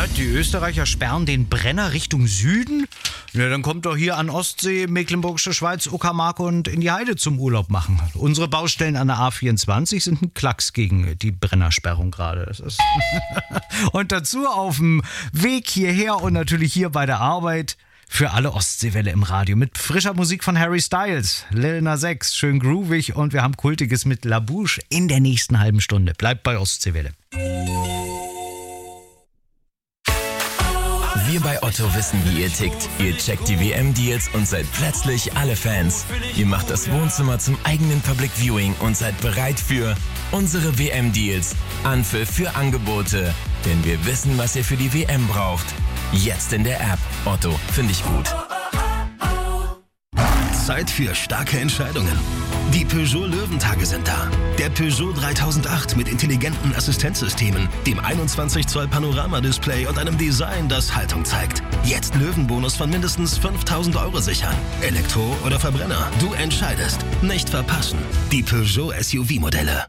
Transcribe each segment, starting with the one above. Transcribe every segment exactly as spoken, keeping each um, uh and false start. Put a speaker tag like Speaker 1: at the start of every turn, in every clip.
Speaker 1: Was, die Österreicher sperren den Brenner Richtung Süden? Ja, dann kommt doch hier an Ostsee, Mecklenburgische Schweiz, Uckermark und in die Heide zum Urlaub machen. Unsere Baustellen an der A vierundzwanzig sind ein Klacks gegen die Brennersperrung gerade. Das ist und dazu auf dem Weg hierher und natürlich hier bei der Arbeit für alle Ostseewelle im Radio mit frischer Musik von Harry Styles, Lil Nas X, schön groovig und wir haben Kultiges mit La Bouche in der nächsten halben Stunde. Bleibt bei Ostseewelle.
Speaker 2: Wir bei Otto wissen, wie ihr tickt. Ihr checkt die W M-Deals und seid plötzlich alle Fans. Ihr macht das Wohnzimmer zum eigenen Public Viewing und seid bereit für unsere W M-Deals. Anpfiff für Angebote. Denn wir wissen, was ihr für die W M braucht. Jetzt in der App. Otto, finde ich gut.
Speaker 3: Zeit für starke Entscheidungen. Die Peugeot Löwentage sind da. Der Peugeot dreitausendacht mit intelligenten Assistenzsystemen, dem einundzwanzig Zoll Panoramadisplay und einem Design, das Haltung zeigt. Jetzt Löwenbonus von mindestens fünftausend Euro sichern. Elektro oder Verbrenner, du entscheidest. Nicht verpassen. Die Peugeot S U V-Modelle.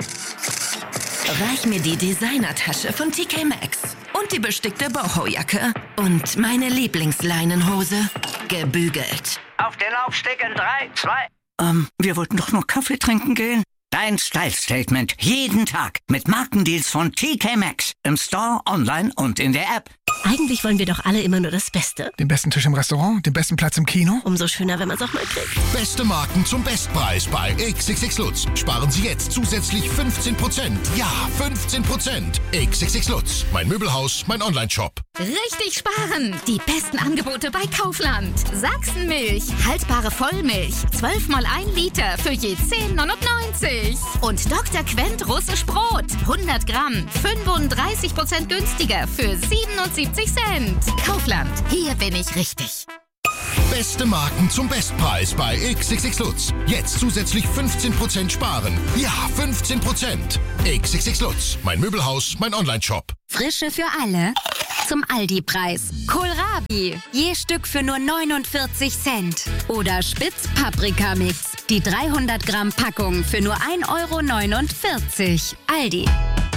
Speaker 4: Reich mir die Designertasche von T K Maxx und die bestickte Boho-Jacke und meine Lieblingsleinenhose gebügelt.
Speaker 5: Auf den Laufsteg in drei, zwei...
Speaker 6: Ähm, wir wollten doch nur Kaffee trinken gehen. Dein Style-Statement jeden Tag mit Markendeals von T K Maxx im Store, online und in der App.
Speaker 7: Eigentlich wollen wir doch alle immer nur das Beste.
Speaker 8: Den besten Tisch im Restaurant, den besten Platz im Kino.
Speaker 7: Umso schöner, wenn man es auch mal kriegt.
Speaker 9: Beste Marken zum Bestpreis bei X X X Lutz. Sparen Sie jetzt zusätzlich fünfzehn Prozent. Ja, fünfzehn Prozent. X X X Lutz. Mein Möbelhaus, mein Online-Shop.
Speaker 10: Richtig sparen! Die besten Angebote bei Kaufland. Sachsenmilch, haltbare Vollmilch. zwölf mal ein Liter für je zehn neunundneunzig. Und Doktor Quent russisch Brot. hundert Gramm, fünfunddreißig Prozent günstiger für siebenundsiebzig Cent. Kaufland, hier bin ich richtig.
Speaker 9: Beste Marken zum Bestpreis bei X X X Lutz. Jetzt zusätzlich fünfzehn Prozent sparen. Ja, fünfzehn Prozent. X X X Lutz. Mein Möbelhaus, mein Online-Shop.
Speaker 11: Frische für alle. Zum Aldi-Preis. Kohlrabi. Je Stück für nur neunundvierzig Cent. Oder Spitz-Paprika-Mix. Die dreihundert Gramm Packung für nur ein Euro neunundvierzig. Aldi.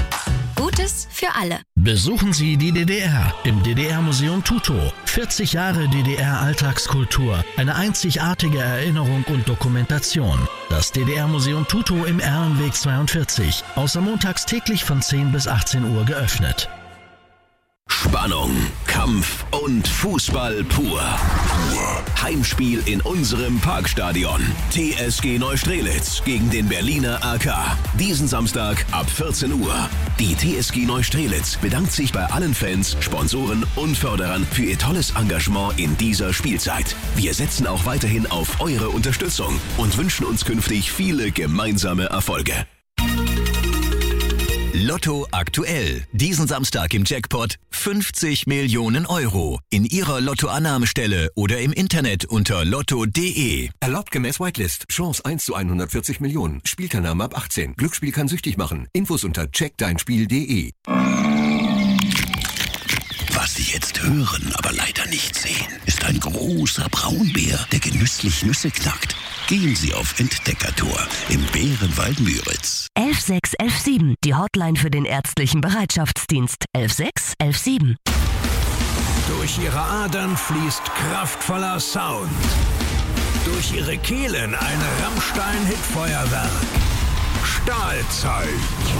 Speaker 11: Gutes für alle.
Speaker 12: Besuchen Sie die D D R im D D R-Museum Tutow. vierzig Jahre D D R-Alltagskultur. Eine einzigartige Erinnerung und Dokumentation. Das D D R-Museum Tutow im Erlenweg zweiundvierzig. Außer montags täglich von zehn bis achtzehn Uhr geöffnet.
Speaker 3: Spannung, Kampf und Fußball pur. Heimspiel in unserem Parkstadion. T S G Neustrelitz gegen den Berliner A K. Diesen Samstag ab vierzehn Uhr. Die T S G Neustrelitz bedankt sich bei allen Fans, Sponsoren und Förderern für ihr tolles Engagement in dieser Spielzeit. Wir setzen auch weiterhin auf eure Unterstützung und wünschen uns künftig viele gemeinsame Erfolge. Lotto aktuell. Diesen Samstag im Jackpot fünfzig Millionen Euro. In Ihrer Lottoannahmestelle oder im Internet unter lotto punkt de.
Speaker 13: Erlaubt gemäß Whitelist. Chance eins zu hundertvierzig Millionen. Spielteilnahme ab achtzehn. Glücksspiel kann süchtig machen. Infos unter check dein spiel punkt de.
Speaker 3: Was Sie jetzt hören, aber leider nicht sehen, ist ein großer Braunbär, der genüsslich Nüsse knackt. Gehen Sie auf Entdeckertour im Bärenwald Müritz.
Speaker 14: elf sechs elf sieben, die Hotline für den ärztlichen Bereitschaftsdienst. elf sechs elf sieben.
Speaker 15: Durch Ihre Adern fließt kraftvoller Sound. Durch Ihre Kehlen ein Rammstein-Hitfeuerwerk. Stahlzeit.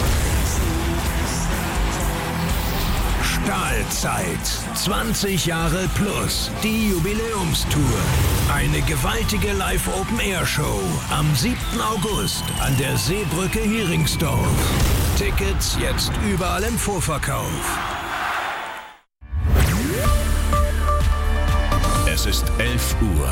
Speaker 15: Stahlzeit. zwanzig Jahre plus. Die Jubiläumstour. Eine gewaltige Live-Open-Air-Show am siebten August an der Seebrücke Heringsdorf. Tickets jetzt überall im Vorverkauf.
Speaker 16: Es ist elf Uhr.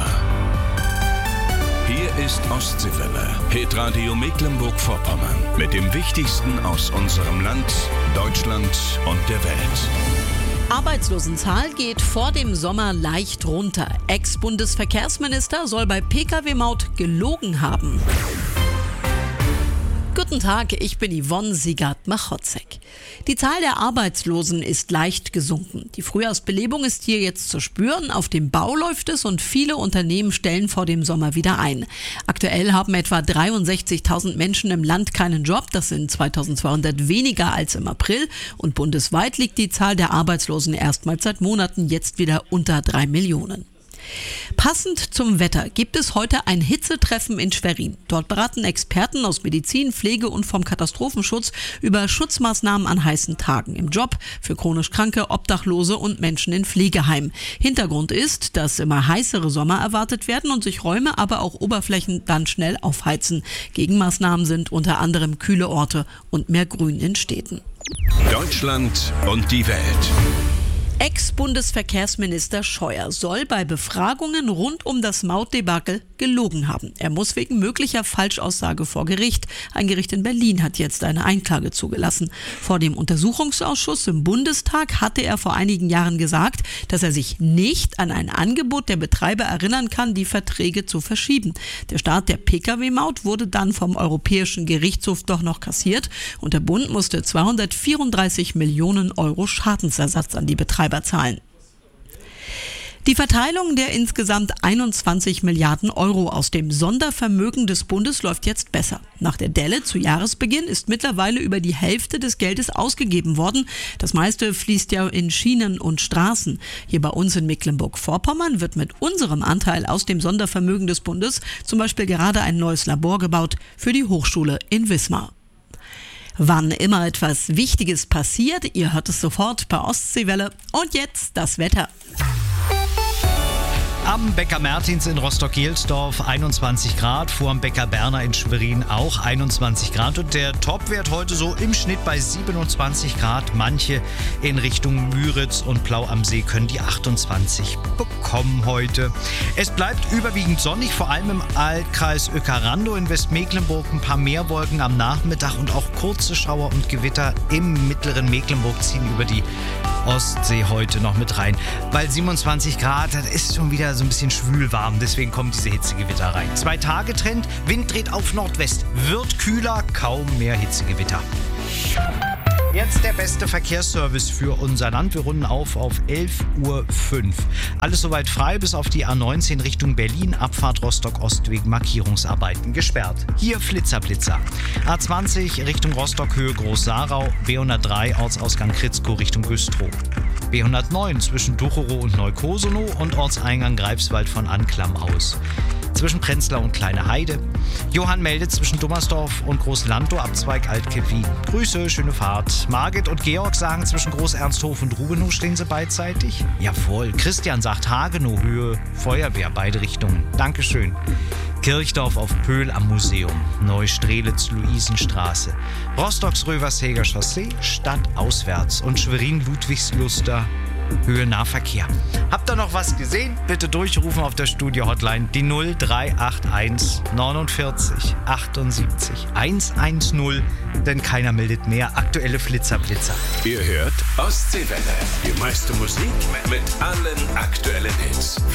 Speaker 16: Hier ist Ostseewelle, Hitradio Mecklenburg-Vorpommern. Mit dem Wichtigsten aus unserem Land, Deutschland und der Welt.
Speaker 17: Arbeitslosenzahl geht vor dem Sommer leicht runter. Ex-Bundesverkehrsminister soll bei Pkw-Maut gelogen haben. Guten Tag, ich bin Yvonne Siegert-Machotzek. Die Zahl der Arbeitslosen ist leicht gesunken. Die Frühjahrsbelebung ist hier jetzt zu spüren. Auf dem Bau läuft es und viele Unternehmen stellen vor dem Sommer wieder ein. Aktuell haben etwa dreiundsechzigtausend Menschen im Land keinen Job. Das sind zweitausendzweihundert weniger als im April. Und bundesweit liegt die Zahl der Arbeitslosen erstmals seit Monaten jetzt wieder unter drei Millionen. Passend zum Wetter gibt es heute ein Hitzetreffen in Schwerin. Dort beraten Experten aus Medizin, Pflege und vom Katastrophenschutz über Schutzmaßnahmen an heißen Tagen im Job, für chronisch Kranke, Obdachlose und Menschen in Pflegeheimen. Hintergrund ist, dass immer heißere Sommer erwartet werden und sich Räume, aber auch Oberflächen dann schnell aufheizen. Gegenmaßnahmen sind unter anderem kühle Orte und mehr Grün in Städten.
Speaker 16: Deutschland und die Welt.
Speaker 17: Ex-Bundesverkehrsminister Scheuer soll bei Befragungen rund um das Mautdebakel gelogen haben. Er muss wegen möglicher Falschaussage vor Gericht. Ein Gericht in Berlin hat jetzt eine Einklage zugelassen. Vor dem Untersuchungsausschuss im Bundestag hatte er vor einigen Jahren gesagt, dass er sich nicht an ein Angebot der Betreiber erinnern kann, die Verträge zu verschieben. Der Start der Pkw-Maut wurde dann vom Europäischen Gerichtshof doch noch kassiert und der Bund musste zweihundertvierunddreißig Millionen Euro Schadensersatz an die Betreiber zahlen. Die Verteilung der insgesamt einundzwanzig Milliarden Euro aus dem Sondervermögen des Bundes läuft jetzt besser. Nach der Delle zu Jahresbeginn ist mittlerweile über die Hälfte des Geldes ausgegeben worden. Das meiste fließt ja in Schienen und Straßen. Hier bei uns in Mecklenburg-Vorpommern wird mit unserem Anteil aus dem Sondervermögen des Bundes zum Beispiel gerade ein neues Labor gebaut für die Hochschule in Wismar. Wann immer etwas Wichtiges passiert, ihr hört es sofort bei Ostseewelle. Und jetzt das Wetter.
Speaker 1: Am Bäcker Mertins in Rostock-Gelsdorf einundzwanzig Grad, vor dem Bäcker Berner in Schwerin auch einundzwanzig Grad und der Topwert heute so im Schnitt bei siebenundzwanzig Grad. Manche in Richtung Müritz und Plau am See können die achtundzwanzig bekommen heute. Es bleibt überwiegend sonnig, vor allem im Altkreis Uecker-Randow in Westmecklenburg. Ein paar Meerwolken am Nachmittag und auch kurze Schauer und Gewitter im mittleren Mecklenburg ziehen über die Ostsee heute noch mit rein. Bei siebenundzwanzig Grad, das ist schon wieder so ein bisschen schwül warm, deswegen kommen diese Hitzegewitter rein. Zwei Tage Trend, Wind dreht auf Nordwest, wird kühler, kaum mehr Hitzegewitter. Jetzt der beste Verkehrsservice für unser Land. Wir runden auf auf elf Uhr fünf. Alles soweit frei, bis auf die A neunzehn Richtung Berlin, Abfahrt Rostock-Ost wegen Markierungsarbeiten gesperrt. Hier Flitzer, Blitzer. A zwanzig Richtung Rostock, Höhe Groß-Sarau, B hundertdrei Ortsausgang Kritzkow Richtung Güstrow. B hundertneun zwischen Ducherow und Neukosonow und Ortseingang Greifswald von Anklam aus. Zwischen Prenzlau und Kleine Heide. Johann meldet zwischen Dummersdorf und Groß-Landau, Abzweig Alt-Keppi. Grüße, schöne Fahrt. Margit und Georg sagen, zwischen Groß-Ernsthof und Rubenow stehen sie beidseitig. Jawohl. Christian sagt Hagenow, Höhe Feuerwehr, beide Richtungen. Dankeschön. Kirchdorf auf Pöhl am Museum. Neustrelitz, Luisenstraße. Rostocks Rövershäger Chaussee, Stadt auswärts. Und Schwerin, Ludwigsluster, Höhe Nahverkehr. Habt ihr noch was gesehen? Bitte durchrufen auf der Studio-Hotline die null drei acht eins neunundvierzig achtundsiebzig hundertzehn, denn keiner meldet mehr. Aktuelle Flitzer-Blitzer.
Speaker 16: Ihr hört Ostseewelle. Die meiste Musik mit allen aktuellen Hits.